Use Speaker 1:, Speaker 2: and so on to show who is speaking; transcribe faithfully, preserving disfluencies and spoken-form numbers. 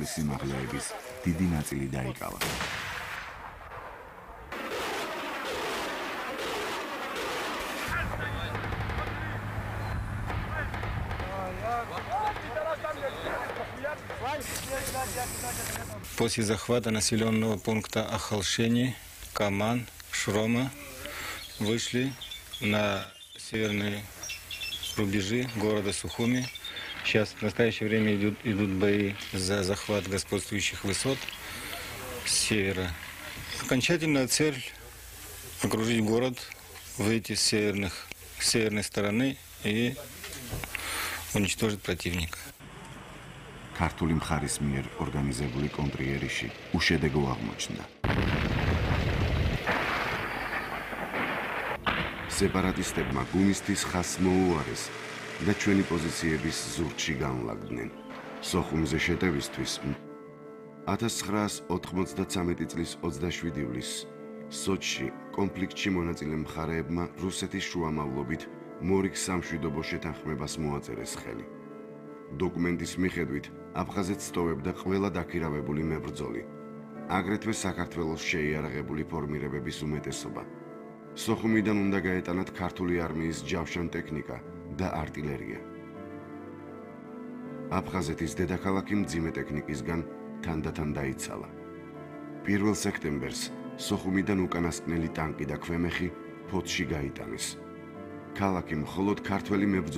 Speaker 1: მიღებული სიმაღლეების დიდი ნაწილი დაიკავა.
Speaker 2: После захвата населенного пункта Ахалшени, Каман, Шрома вышли на северные рубежи города Сухуми. Сейчас в настоящее время идут, идут бои за захват господствующих высот с севера. Окончательная цель — окружить город, выйти с, северных, с северной стороны и уничтожить противника.
Speaker 1: ქართული მხარის მიერ ორგანიზებული კონტრიერიში უშედეგო აღმოჩნდა. სეპარატისტებმა გუმისთის ხაზს მოუარეს და ჩვენი პოზიციების ზურგში განლაგდნენ. სოხუმზე შეტევისთვის ათას ცხრაას ოთხმოცდათრამეტი წლის ოცდაშვიდი ივლისს სოჩში კონფლიქტში მონაწილე მხარეებმა რუსეთის შუამავლობით მორიგ სამშვიდობო შეთანხმებას მოაწერეს ხელი. დოკუმენტის მიხედვით აფხაზეთს სტოვებდა ყველა დაქირავებული მებრძოლი, აგრეთვე საქართველოს შეიარაღებული ფორმირებების უმეტესობა. სოხუმიდან უნდა გაეტანათ ქართული არმიის ჯავშან ტექნიკა და არტილერია. აფხაზეთის დედაქალაქი მძიმე ტექნიკისგან თანდათან დაიცალა. პირველ სექტემბერს სოხუმიდან უკანასკნელი ტანკი და ქვემეხი ფოთში გაიტანეს. ქალაქი მხოლოდ ქართველი მებრძოლი